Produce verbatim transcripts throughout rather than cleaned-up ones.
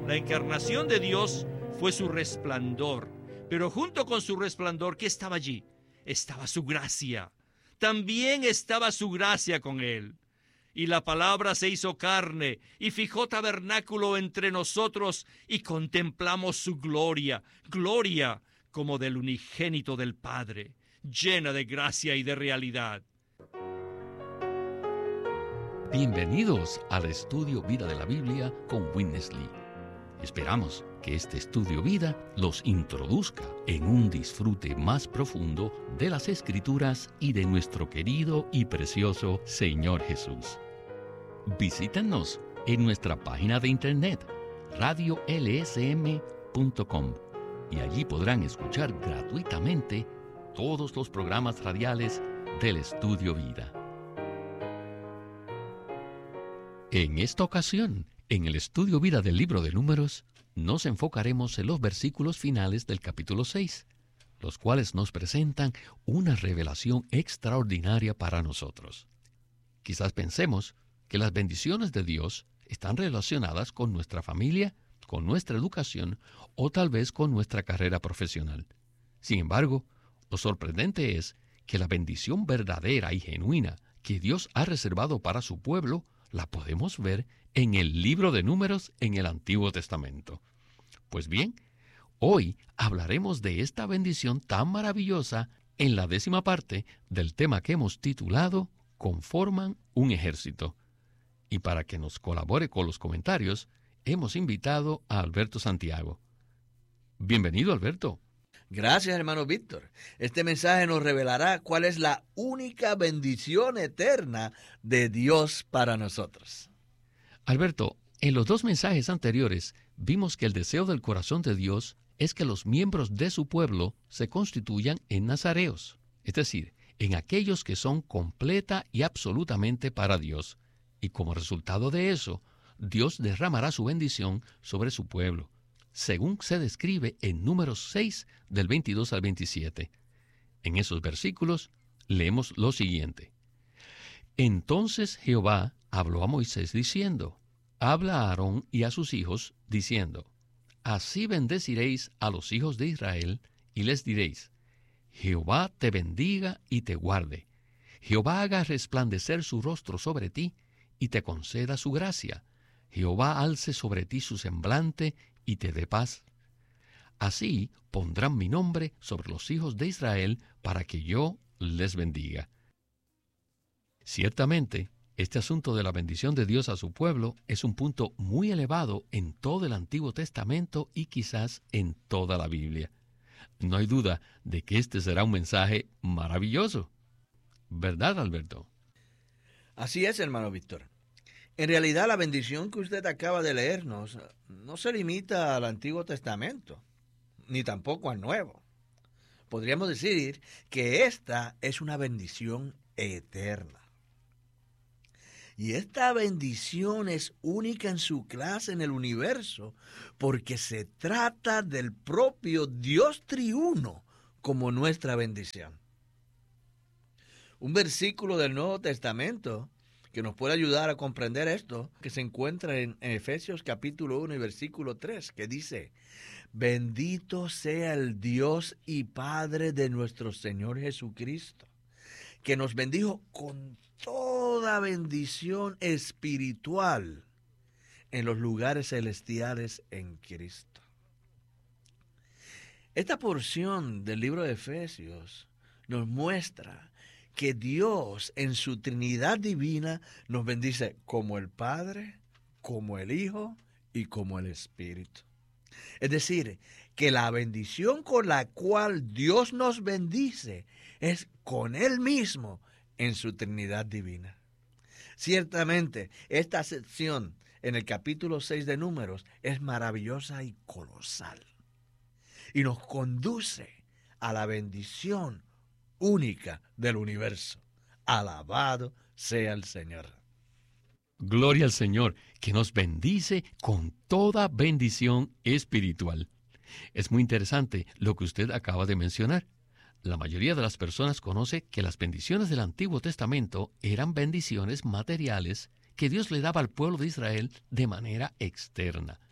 La encarnación de Dios fue su resplandor, pero junto con su resplandor, ¿qué estaba allí? Estaba su gracia. También estaba su gracia con él. Y la palabra se hizo carne y fijó tabernáculo entre nosotros y contemplamos su gloria, gloria como del unigénito del Padre, llena de gracia y de realidad. Bienvenidos al estudio Vida de la Biblia con Witness Lee. Esperamos que este estudio vida los introduzca en un disfrute más profundo de las Escrituras y de nuestro querido y precioso Señor Jesús. Visítenos en nuestra página de internet radio l s m punto com y allí podrán escuchar gratuitamente todos los programas radiales del Estudio Vida. En esta ocasión, en el Estudio Vida del Libro de Números, nos enfocaremos en los versículos finales del capítulo seis, los cuales nos presentan una revelación extraordinaria para nosotros. Quizás pensemos que las bendiciones de Dios están relacionadas con nuestra familia, con nuestra educación o tal vez con nuestra carrera profesional. Sin embargo, lo sorprendente es que la bendición verdadera y genuina que Dios ha reservado para su pueblo la podemos ver en el libro de Números en el Antiguo Testamento. Pues bien, hoy hablaremos de esta bendición tan maravillosa en la décima parte del tema que hemos titulado Conforman un ejército. Y para que nos colabore con los comentarios, hemos invitado a Alberto Santiago. Bienvenido, Alberto. Gracias, hermano Víctor. Este mensaje nos revelará cuál es la única bendición eterna de Dios para nosotros. Alberto, en los dos mensajes anteriores vimos que el deseo del corazón de Dios es que los miembros de su pueblo se constituyan en nazareos, es decir, en aquellos que son completa y absolutamente para Dios. Y como resultado de eso, Dios derramará su bendición sobre su pueblo, según se describe en Números seis, del veintidós al veintisiete. En esos versículos leemos lo siguiente. Entonces Jehová habló a Moisés diciendo, habla a Aarón y a sus hijos, diciendo, así bendeciréis a los hijos de Israel, y les diréis, Jehová te bendiga y te guarde. Jehová haga resplandecer su rostro sobre ti, y te conceda su gracia. Jehová alce sobre ti su semblante, y te dé paz. Así pondrán mi nombre sobre los hijos de Israel, para que yo les bendiga. Ciertamente, este asunto de la bendición de Dios a su pueblo es un punto muy elevado en todo el Antiguo Testamento y quizás en toda la Biblia. No hay duda de que este será un mensaje maravilloso. ¿Verdad, Alberto? Así es, hermano Víctor. En realidad, la bendición que usted acaba de leernos no se limita al Antiguo Testamento, ni tampoco al Nuevo. Podríamos decir que esta es una bendición eterna. Y esta bendición es única en su clase en el universo, porque se trata del propio Dios triuno como nuestra bendición. Un versículo del Nuevo Testamento que nos puede ayudar a comprender esto, que se encuentra en Efesios capítulo uno y versículo tres, que dice, bendito sea el Dios y Padre de nuestro Señor Jesucristo, que nos bendijo con toda bendición espiritual en los lugares celestiales en Cristo. Esta porción del libro de Efesios nos muestra que Dios en su Trinidad divina nos bendice como el Padre, como el Hijo y como el Espíritu. Es decir, que la bendición con la cual Dios nos bendice es con Él mismo en su Trinidad divina. Ciertamente, esta sección en el capítulo seis de Números es maravillosa y colosal y nos conduce a la bendición única del universo. Alabado sea el Señor. Gloria al Señor, que nos bendice con toda bendición espiritual. Es muy interesante lo que usted acaba de mencionar. La mayoría de las personas conoce que las bendiciones del Antiguo Testamento eran bendiciones materiales que Dios le daba al pueblo de Israel de manera externa.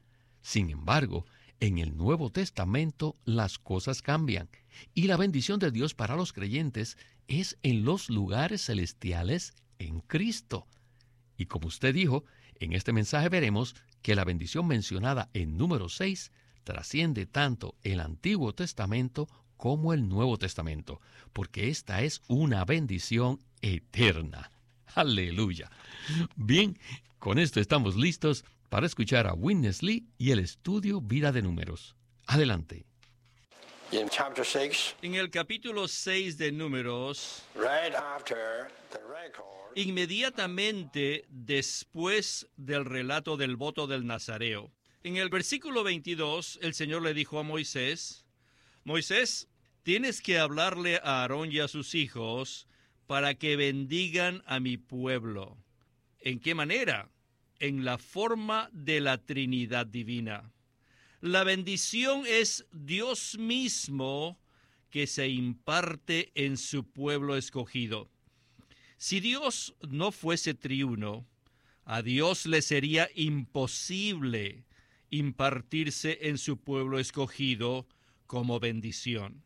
Sin embargo, en el Nuevo Testamento las cosas cambian y la bendición de Dios para los creyentes es en los lugares celestiales en Cristo. Y como usted dijo, en este mensaje veremos que la bendición mencionada en número seis trasciende tanto el Antiguo Testamento como el Nuevo Testamento, porque esta es una bendición eterna. ¡Aleluya! Bien, con esto estamos listos para escuchar a Witness Lee y el estudio Vida de Números. Adelante. In chapter six, En el capítulo seis de Números, right after the record, inmediatamente después del relato del voto del Nazareo, en el versículo veintidós, el Señor le dijo a Moisés, Moisés, tienes que hablarle a Aarón y a sus hijos para que bendigan a mi pueblo. ¿En qué manera? En la forma de la Trinidad divina. La bendición es Dios mismo que se imparte en su pueblo escogido. Si Dios no fuese triuno, a Dios le sería imposible impartirse en su pueblo escogido como bendición.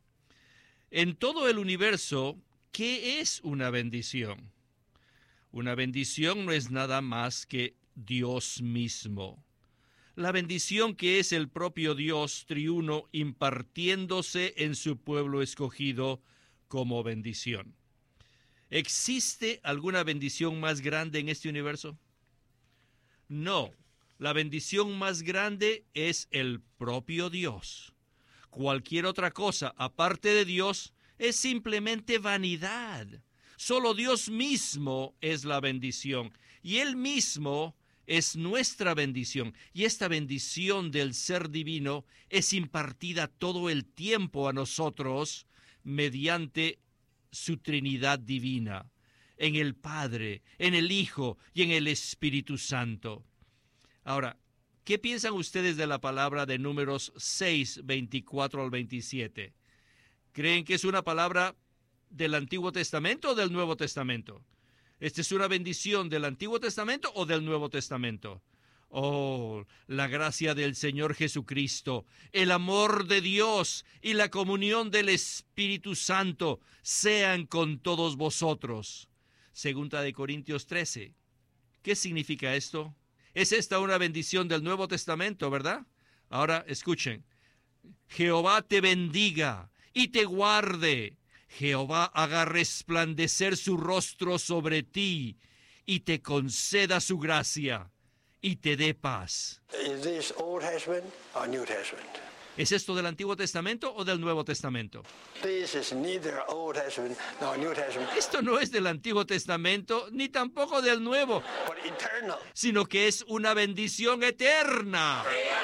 En todo el universo, ¿qué es una bendición? Una bendición no es nada más que Dios mismo. La bendición que es el propio Dios triuno impartiéndose en su pueblo escogido como bendición. ¿Existe alguna bendición más grande en este universo? No, la bendición más grande es el propio Dios. Cualquier otra cosa aparte de Dios es simplemente vanidad. Solo Dios mismo es la bendición y Él mismo es nuestra bendición. Y esta bendición del ser divino es impartida todo el tiempo a nosotros mediante su Trinidad divina, en el Padre, en el Hijo y en el Espíritu Santo. Ahora, ¿qué piensan ustedes de la palabra de Números seis, veinticuatro al veintisiete? ¿Creen que es una palabra del Antiguo Testamento o del Nuevo Testamento? ¿Esta es una bendición del Antiguo Testamento o del Nuevo Testamento? Oh, la gracia del Señor Jesucristo, el amor de Dios y la comunión del Espíritu Santo sean con todos vosotros. Segunda de Corintios trece. ¿Qué significa esto? Es esta una bendición del Nuevo Testamento, ¿verdad? Ahora escuchen. Jehová te bendiga y te guarde. Jehová haga resplandecer su rostro sobre ti y te conceda su gracia y te dé paz. is this Old Testament or New Testament? ¿Es esto del Antiguo Testamento o del Nuevo Testamento? This is neither Old Testament nor New Testament, Esto no es del Antiguo Testamento ni tampoco del Nuevo, but eternal. sino que es una bendición eterna.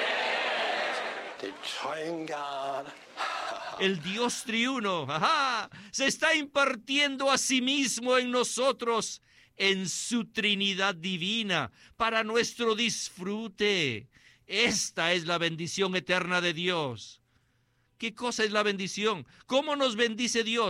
The triune God El Dios triuno, ajá, se está impartiendo a sí mismo en nosotros, en su Trinidad divina, para nuestro disfrute. Esta es la bendición eterna de Dios. ¿Qué cosa es la bendición? ¿Cómo nos bendice Dios?